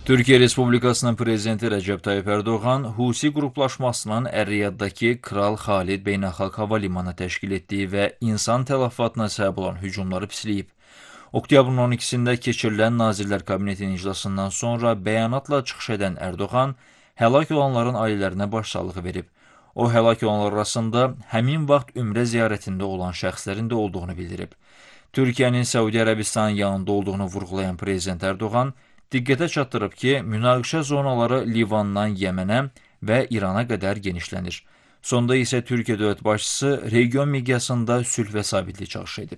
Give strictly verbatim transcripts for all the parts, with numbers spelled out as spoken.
Türkiyə Respublikasının prezidenti Rəcəb Tayyip Ərdoğan Husi qruplaşmasının Ər-Riyaddakı Kral Xalid Beynəlxalq Hava Limanı təşkil etdiyi və insan tələfatına səbəb olan hücumları pisləyib. Oktyabrın on ikisində keçirilən Nazirlər Kabinetinin iclasından sonra bəyanatla çıxış edən Ərdoğan həlak olanların ailələrinə başsağlığı verib. O, həlak olanlar arasında həmin vaxt ümrə ziyarətində olan şəxslərin də olduğunu bildirib. Türkiyənin Səudiyyə Ərəbistanın yanında olduğunu vurğulayan Prezident Ərdoğan diqqətə çatdırıb ki, münaqişə zonaları Livandan Yəmənə və İrana qədər genişlənir. Sonda isə Türkiyə dövlət başçısı region miqyasında sülh və sabitlik çağırış edib.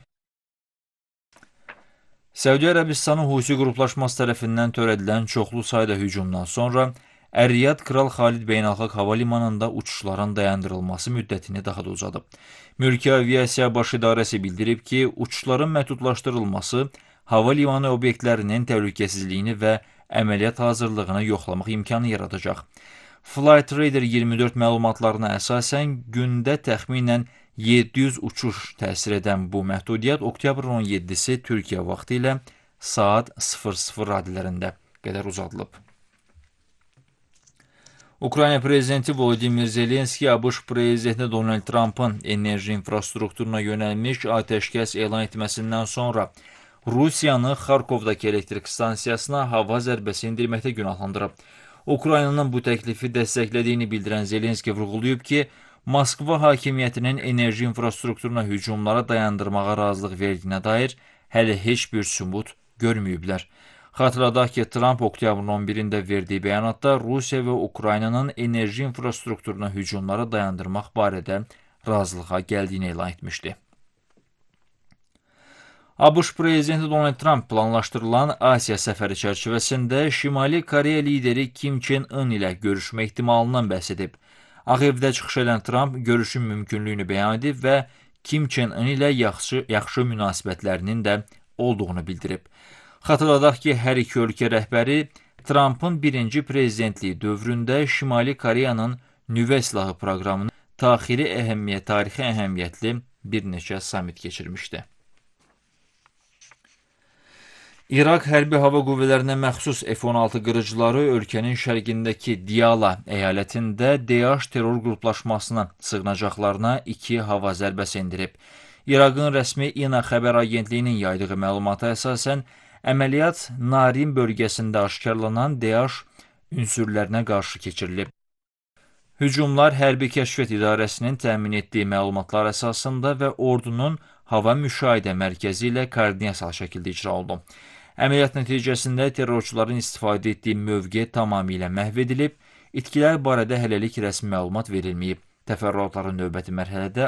Səudiyyə Ərəbistanı Husi qruplaşması tərəfindən törədilən çoxlu sayda hücumdan sonra Ər-Riyad Kral Xalid Beynəlxalq Hava Limanında uçuşların dayandırılması müddətini daha da uzadıb. Mülki Aviasiya Baş İdarəsi bildirib ki, uçuşların məhdudlaşdırılması hava limanı obyektlərinin təhlükəsizliyini və əməliyyat hazırlığını yoxlamaq imkanı yaradacaq. Flight Radar iyirmi dörd məlumatlarına əsasən gündə təxminən yeddi yüz uçuş təsir edən bu məhdudiyyət oktyabrın on yeddisi Türkiyə vaxtı ilə saat sıfır sıfır radələrində qədər uzadılıb. Ukrayna prezidenti Volodimir Zelenski ABŞ prezidenti Donald Trumpın enerji infrastrukturuna yönəlmiş atəşkəs elan etməsindən sonra Rusiyanı Xarkovdakı elektrik stansiyasına hava zərbəsi endirməkdə günahlandırıb. Ukraynanın bu təklifi dəstəklədiyini bildirən Zelenski vurğulayıb ki, Moskva hakimiyyətinin enerji infrastrukturuna hücumlara dayandırmağa razılıq verdiyinə dair hələ heç bir sübut görməyiblər. Xatırladaq ki, Trump oktyabrın on birində verdiyi bəyanatda Rusiya və Ukraynanın enerji infrastrukturuna hücumlara dayandırmaq barədə razılığa gəldiyini elan etmişdi. ABŞ prezidenti Donald Trump planlaşdırılan Asiya səfəri çərçivəsində Şimali Koreya lideri Kim Çen In ilə görüşmə ehtimalından bəhs edib. Ağ Evdə çıxış edən Trump görüşün mümkünlüyünü bəyan edib və Kim Çen In ilə yaxşı, yaxşı münasibətlərinin də olduğunu bildirib. Xatırladaq ki, hər iki ölkə rəhbəri Trumpın birinci prezidentliyi dövründə Şimali Koreyanın nüvə silahı proqramını tarixi əhəmiyyət, tarixi əhəmiyyətli bir neçə samit keçirmişdi. İraq hərbi hava qüvvələrinə məxsus F on altı qırıcıları ölkənin şərqindəki Diyala əyalətində DAEŞ terror qruplaşmasına sığınacaqlarına iki hava zərbəsi endirib. İraqın rəsmi İNA xəbər agentliyinin yaydığı məlumata əsasən, əməliyyat Narin bölgəsində aşkarlanan DAEŞ ünsürlərinə qarşı keçirilib. Hücumlar Hərbi Kəşfiyyat İdarəsinin təmin etdiyi məlumatlar əsasında və ordunun hava müşahidə mərkəzi ilə koordinasiyalı şəkildə icra olundu. Əməliyyat nəticəsində terrorçuların istifadə etdiyi mövqe tamamilə məhv edilib, itkilər barədə hələlik rəsmi məlumat verilməyib. Təfərrüatların növbəti mərhələdə